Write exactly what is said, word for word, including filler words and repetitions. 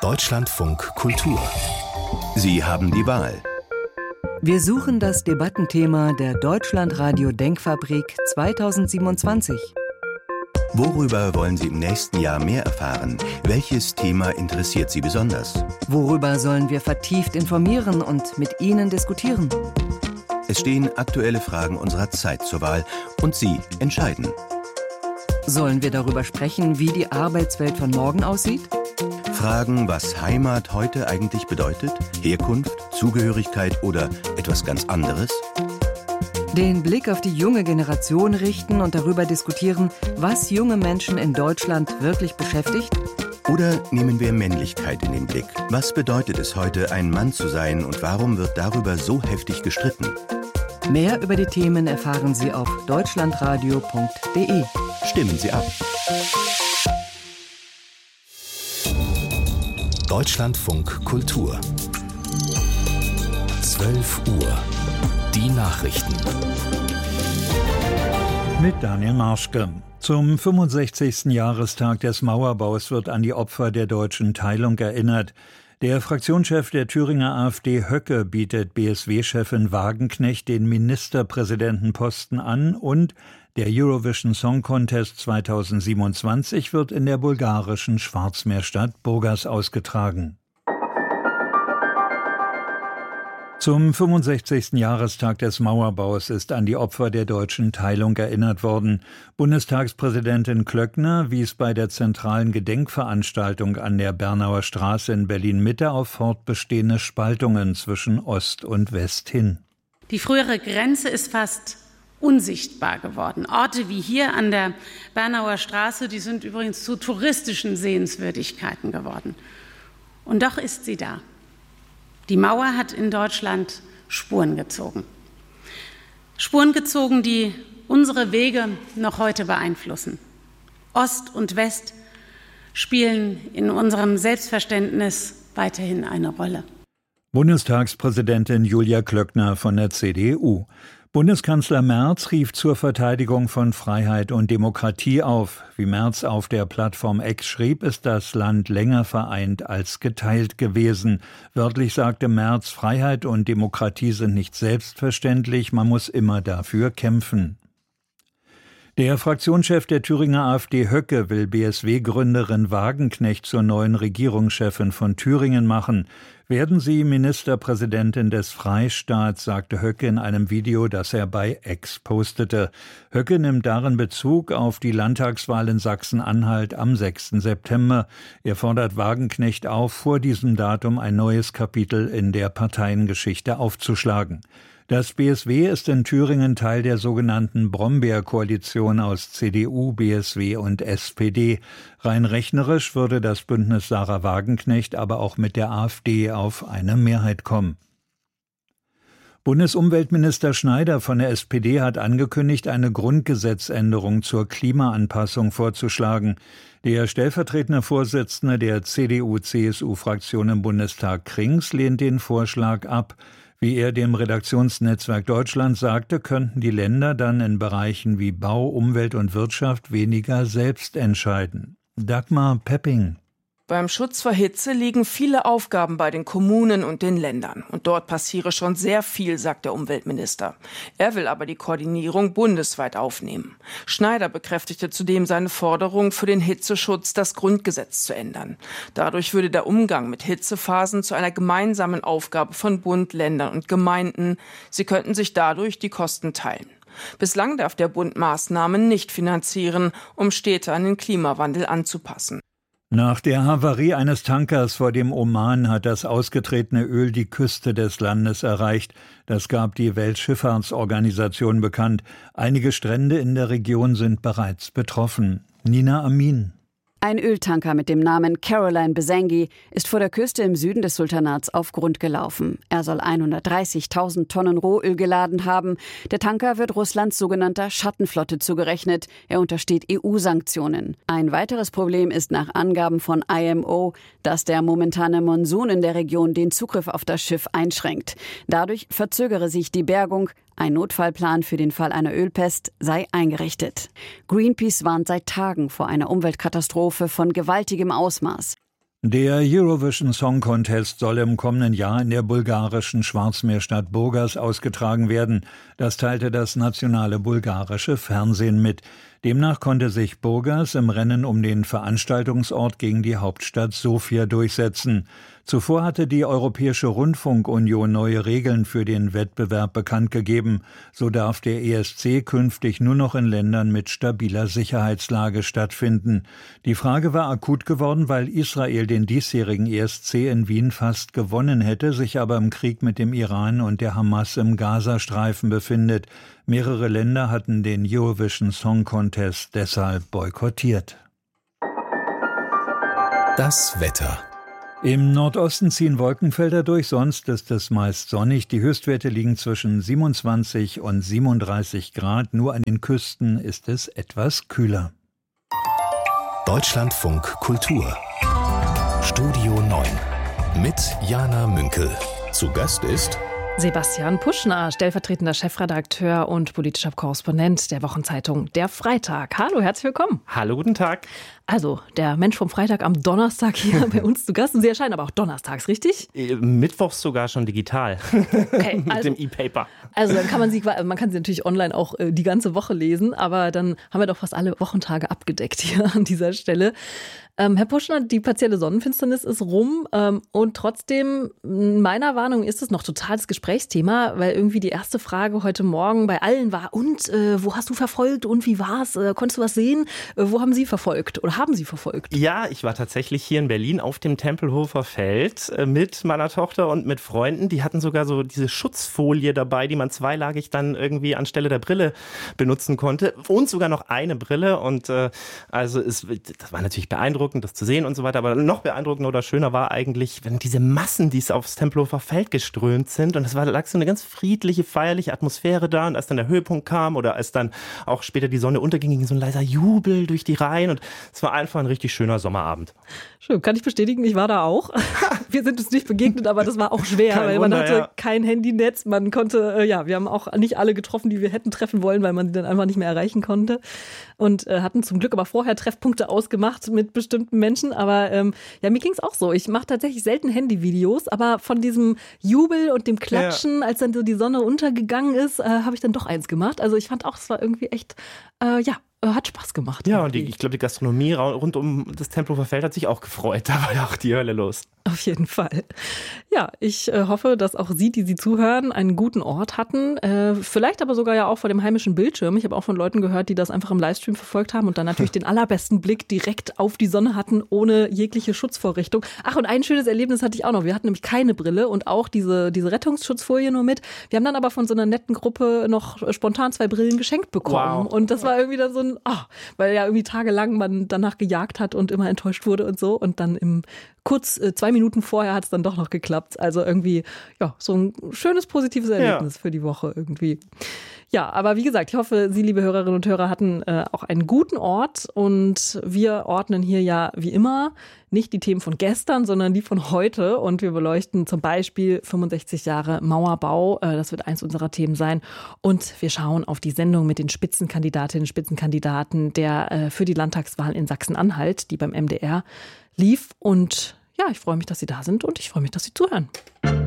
Deutschlandfunk Kultur. Sie haben die Wahl. Wir suchen das Debattenthema der Deutschlandradio Denkfabrik zweitausendsiebenundzwanzig. Worüber wollen Sie im nächsten Jahr mehr erfahren? Welches Thema interessiert Sie besonders? Worüber sollen wir vertieft informieren und mit Ihnen diskutieren? Es stehen aktuelle Fragen unserer Zeit zur Wahl und Sie entscheiden. Sollen wir darüber sprechen, wie die Arbeitswelt von morgen aussieht? Fragen, was Heimat heute eigentlich bedeutet? Herkunft, Zugehörigkeit oder etwas ganz anderes? Den Blick auf die junge Generation richten und darüber diskutieren, was junge Menschen in Deutschland wirklich beschäftigt? Oder nehmen wir Männlichkeit in den Blick? Was bedeutet es heute, ein Mann zu sein und warum wird darüber so heftig gestritten? Mehr über die Themen erfahren Sie auf deutschlandradio punkt de. Stimmen Sie ab. Deutschlandfunk Kultur. zwölf Uhr. Die Nachrichten. Mit Daniel Marschke. Zum fünfundsechzigsten Jahrestag des Mauerbaus wird an die Opfer der deutschen Teilung erinnert. Der Fraktionschef der Thüringer AfD Höcke bietet B S W-Chefin Wagenknecht den Ministerpräsidentenposten an und der Eurovision Song Contest zweitausendsiebenundzwanzig wird in der bulgarischen Schwarzmeerstadt Burgas ausgetragen. Zum fünfundsechzigsten Jahrestag des Mauerbaus ist an die Opfer der deutschen Teilung erinnert worden. Bundestagspräsidentin Klöckner wies bei der zentralen Gedenkveranstaltung an der Bernauer Straße in Berlin-Mitte auf fortbestehende Spaltungen zwischen Ost und West hin. Die frühere Grenze ist fast unsichtbar geworden. Orte wie hier an der Bernauer Straße, die sind übrigens zu touristischen Sehenswürdigkeiten geworden. Und doch ist sie da. Die Mauer hat in Deutschland Spuren gezogen. Spuren gezogen, die unsere Wege noch heute beeinflussen. Ost und West spielen in unserem Selbstverständnis weiterhin eine Rolle. Bundestagspräsidentin Julia Klöckner von der C D U. Bundeskanzler Merz rief zur Verteidigung von Freiheit und Demokratie auf. Wie Merz auf der Plattform X schrieb, ist das Land länger vereint als geteilt gewesen. Wörtlich sagte Merz, Freiheit und Demokratie sind nicht selbstverständlich, man muss immer dafür kämpfen. Der Fraktionschef der Thüringer AfD Höcke will B S W-Gründerin Wagenknecht zur neuen Regierungschefin von Thüringen machen. Werden Sie Ministerpräsidentin des Freistaats, sagte Höcke in einem Video, das er bei X postete. Höcke nimmt darin Bezug auf die Landtagswahl in Sachsen-Anhalt am sechsten September. Er fordert Wagenknecht auf, vor diesem Datum ein neues Kapitel in der Parteiengeschichte aufzuschlagen. Das B S W ist in Thüringen Teil der sogenannten Brombeer-Koalition aus C D U, B S W und S P D. Rein rechnerisch würde das Bündnis Sarah Wagenknecht aber auch mit der AfD auf eine Mehrheit kommen. Bundesumweltminister Schneider von der S P D hat angekündigt, eine Grundgesetzänderung zur Klimaanpassung vorzuschlagen. Der stellvertretende Vorsitzende der C D U-C S U-Fraktion im Bundestag Krings lehnt den Vorschlag ab. Wie er dem Redaktionsnetzwerk Deutschland sagte, könnten die Länder dann in Bereichen wie Bau, Umwelt und Wirtschaft weniger selbst entscheiden. Dagmar Pepping. Beim Schutz vor Hitze liegen viele Aufgaben bei den Kommunen und den Ländern. Und dort passiere schon sehr viel, sagt der Umweltminister. Er will aber die Koordinierung bundesweit aufnehmen. Schneider bekräftigte zudem seine Forderung, für den Hitzeschutz das Grundgesetz zu ändern. Dadurch würde der Umgang mit Hitzephasen zu einer gemeinsamen Aufgabe von Bund, Ländern und Gemeinden. Sie könnten sich dadurch die Kosten teilen. Bislang darf der Bund Maßnahmen nicht finanzieren, um Städte an den Klimawandel anzupassen. Nach der Havarie eines Tankers vor dem Oman hat das ausgetretene Öl die Küste des Landes erreicht. Das gab die Weltschifffahrtsorganisation bekannt. Einige Strände in der Region sind bereits betroffen. Nina Amin. Ein Öltanker mit dem Namen Caroline Besengi ist vor der Küste im Süden des Sultanats auf Grund gelaufen. Er soll hundertdreißigtausend Tonnen Rohöl geladen haben. Der Tanker wird Russlands sogenannter Schattenflotte zugerechnet. Er untersteht E U-Sanktionen. Ein weiteres Problem ist nach Angaben von I M O, dass der momentane Monsun in der Region den Zugriff auf das Schiff einschränkt. Dadurch verzögere sich die Bergung. Ein Notfallplan für den Fall einer Ölpest sei eingerichtet. Greenpeace warnt seit Tagen vor einer Umweltkatastrophe von gewaltigem Ausmaß. Der Eurovision Song Contest soll im kommenden Jahr in der bulgarischen Schwarzmeerstadt Burgas ausgetragen werden. Das teilte das nationale bulgarische Fernsehen mit. Demnach konnte sich Burgas im Rennen um den Veranstaltungsort gegen die Hauptstadt Sofia durchsetzen. Zuvor hatte die Europäische Rundfunkunion neue Regeln für den Wettbewerb bekannt gegeben. So darf der E S C künftig nur noch in Ländern mit stabiler Sicherheitslage stattfinden. Die Frage war akut geworden, weil Israel den diesjährigen E S C in Wien fast gewonnen hätte, sich aber im Krieg mit dem Iran und der Hamas im Gazastreifen befindet. Mehrere Länder hatten den Eurovision Song Contest deshalb boykottiert. Das Wetter. Im Nordosten ziehen Wolkenfelder durch, sonst ist es meist sonnig. Die Höchstwerte liegen zwischen siebenundzwanzig und siebenunddreißig Grad. Nur an den Küsten ist es etwas kühler. Deutschlandfunk Kultur. Studio neun. Mit Jana Münkel. Zu Gast ist Sebastian Puschner, stellvertretender Chefredakteur und politischer Korrespondent der Wochenzeitung Der Freitag. Hallo, herzlich willkommen. Hallo, guten Tag. Also, der Mensch vom Freitag am Donnerstag hier bei uns zu Gast. Und Sie erscheinen aber auch donnerstags, richtig? Mittwochs sogar schon digital. Okay, Mit also, dem E-Paper. Also, dann kann man sie, man kann sie natürlich online auch äh, die ganze Woche lesen, aber dann haben wir doch fast alle Wochentage abgedeckt hier an dieser Stelle. Ähm, Herr Puschner, die partielle Sonnenfinsternis ist rum ähm, und trotzdem, meiner Warnung ist es noch totales Gesprächsthema, weil irgendwie die erste Frage heute Morgen bei allen war, und äh, wo hast du verfolgt und wie war's? Äh, konntest du was sehen? Äh, wo haben Sie verfolgt oder haben Sie verfolgt? Ja, ich war tatsächlich hier in Berlin auf dem Tempelhofer Feld äh, mit meiner Tochter und mit Freunden. Die hatten sogar so diese Schutzfolie dabei, die man zweilagig dann irgendwie anstelle der Brille benutzen konnte und sogar noch eine Brille und äh, also es, das war natürlich beeindruckend, das zu sehen und so weiter, aber noch beeindruckender oder schöner war eigentlich, wenn diese Massen, die aufs Tempelhofer Feld geströmt sind und es war, lag so eine ganz friedliche, feierliche Atmosphäre da und als dann der Höhepunkt kam oder als dann auch später die Sonne unterging, ging so ein leiser Jubel durch die Reihen und es war einfach ein richtig schöner Sommerabend. Schön, kann ich bestätigen, ich war da auch. Wir sind uns nicht begegnet, aber das war auch schwer, kein weil Wunder, man hatte ja. kein Handynetz, man konnte, äh, ja, wir haben auch nicht alle getroffen, die wir hätten treffen wollen, weil man sie dann einfach nicht mehr erreichen konnte und äh, hatten zum Glück aber vorher Treffpunkte ausgemacht mit bestimmten Menschen, aber ähm, ja, mir ging es auch so. Ich mache tatsächlich selten Handyvideos, aber von diesem Jubel und dem Klatschen, ja. als dann so die Sonne untergegangen ist, äh, habe ich dann doch eins gemacht. Also ich fand auch, es war irgendwie echt, äh, ja, hat Spaß gemacht. Ja, und die, ich glaube, die Gastronomie rund um das Tempelhofer Feld hat sich auch gefreut. Da war ja auch die Hölle los. Auf jeden Fall. Ja, ich äh, hoffe, dass auch Sie, die Sie zuhören, einen guten Ort hatten. Äh, vielleicht aber sogar ja auch vor dem heimischen Bildschirm. Ich habe auch von Leuten gehört, die das einfach im Livestream verfolgt haben und dann natürlich den allerbesten Blick direkt auf die Sonne hatten, ohne jegliche Schutzvorrichtung. Ach, und ein schönes Erlebnis hatte ich auch noch. Wir hatten nämlich keine Brille und auch diese, diese Rettungsschutzfolie nur mit. Wir haben dann aber von so einer netten Gruppe noch spontan zwei Brillen geschenkt bekommen. Wow. Und das war irgendwie dann so ein, oh, weil ja irgendwie tagelang man danach gejagt hat und immer enttäuscht wurde und so. Und dann im kurz äh, zwei Minuten vorher hat es dann doch noch geklappt. Also irgendwie, ja, so ein schönes, positives Erlebnis ja. für die Woche irgendwie. Ja, aber wie gesagt, ich hoffe, Sie, liebe Hörerinnen und Hörer, hatten äh, auch einen guten Ort und wir ordnen hier ja wie immer nicht die Themen von gestern, sondern die von heute und wir beleuchten zum Beispiel fünfundsechzig Jahre Mauerbau, äh, das wird eins unserer Themen sein und wir schauen auf die Sendung mit den Spitzenkandidatinnen und Spitzenkandidaten der äh, für die Landtagswahl in Sachsen-Anhalt, die beim M D R lief und ja, ich freue mich, dass Sie da sind und ich freue mich, dass Sie zuhören.